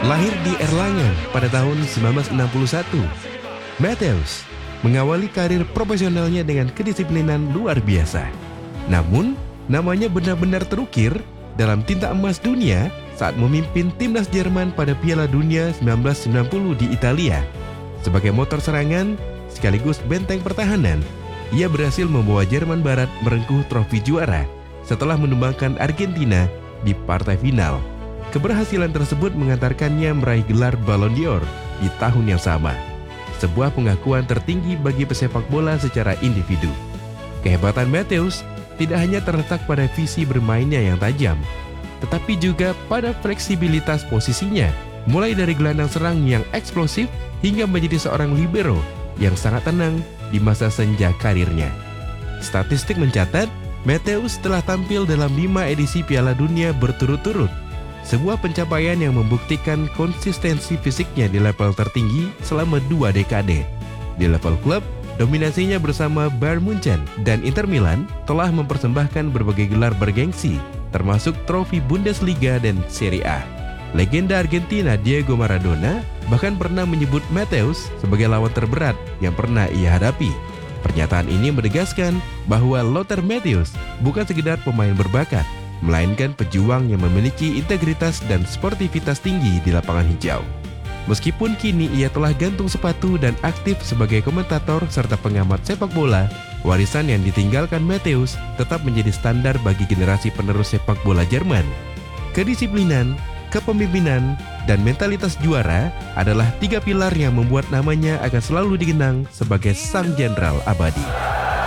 Lahir di Erlangen pada tahun 1961, Matthäus mengawali karir profesionalnya dengan kedisiplinan luar biasa. Namun, namanya benar-benar terukir dalam tinta emas dunia saat memimpin timnas Jerman pada Piala Dunia 1990 di Italia. Sebagai motor serangan sekaligus benteng pertahanan, ia berhasil membawa Jerman Barat merengkuh trofi juara setelah menumbangkan Argentina di partai final. Keberhasilan tersebut mengantarkannya meraih gelar Ballon d'Or di tahun yang sama. Sebuah pengakuan tertinggi bagi pesepak bola secara individu. Kehebatan Matthäus tidak hanya terletak pada visi bermainnya yang tajam, tetapi juga pada fleksibilitas posisinya, mulai dari gelandang serang yang eksplosif hingga menjadi seorang libero yang sangat tenang di masa senja karirnya. Statistik mencatat, Matthäus telah tampil dalam 5 edisi Piala Dunia berturut-turut. Sebuah pencapaian yang membuktikan konsistensi fisiknya di level tertinggi selama 2 dekade. Di level klub, dominasinya bersama Bayern Munchen dan Inter Milan telah mempersembahkan berbagai gelar bergengsi, termasuk trofi Bundesliga dan Serie A. Legenda Argentina Diego Maradona bahkan pernah menyebut Matthäus sebagai lawan terberat yang pernah ia hadapi. Pernyataan ini menegaskan bahwa Lothar Matthäus bukan sekedar pemain berbakat, melainkan pejuang yang memiliki integritas dan sportivitas tinggi di lapangan hijau. Meskipun kini ia telah gantung sepatu dan aktif sebagai komentator serta pengamat sepak bola, warisan yang ditinggalkan Matthäus tetap menjadi standar bagi generasi penerus sepak bola Jerman. Kedisiplinan, kepemimpinan, dan mentalitas juara adalah 3 pilar yang membuat namanya akan selalu dikenang sebagai sang jenderal abadi.